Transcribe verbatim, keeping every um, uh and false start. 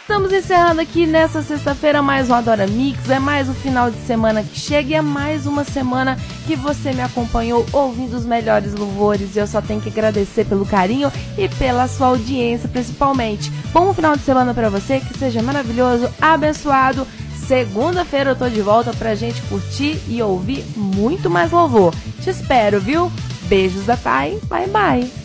Estamos encerrando aqui nessa sexta-feira mais um Adora Mix, é mais um final de semana que chega e é mais uma semana que você me acompanhou ouvindo os melhores louvores e eu só tenho que agradecer pelo carinho e pela sua audiência principalmente. Bom final de semana pra você, que seja maravilhoso, abençoado. Segunda-feira eu tô de volta pra gente curtir e ouvir muito mais louvor. Te espero, viu? Beijos da Thay, bye bye.